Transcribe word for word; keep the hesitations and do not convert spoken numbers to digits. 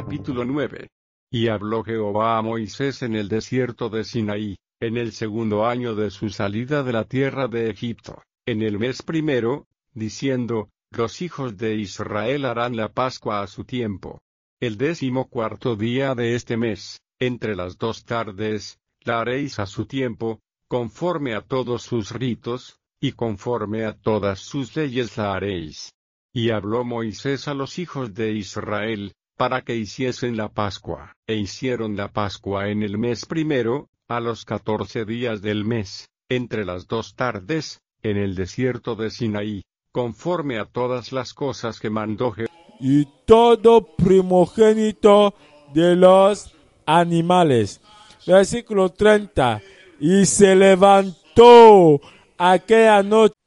Capítulo nueve. Y habló Jehová a Moisés en el desierto de Sinaí, en el segundo año de su salida de la tierra de Egipto, en el mes primero, diciendo: Los hijos de Israel harán la Pascua a su tiempo. El décimo cuarto día de este mes, entre las dos tardes, la haréis a su tiempo, conforme a todos sus ritos, y conforme a todas sus leyes la haréis. Y habló Moisés a los hijos de Israel, para que hiciesen la Pascua, e hicieron la Pascua en el mes primero, a los catorce días del mes, entre las dos tardes, en el desierto de Sinaí, conforme a todas las cosas que mandó Jehová. Y todo primogénito de los animales. Versículo treinta. Y se levantó aquella noche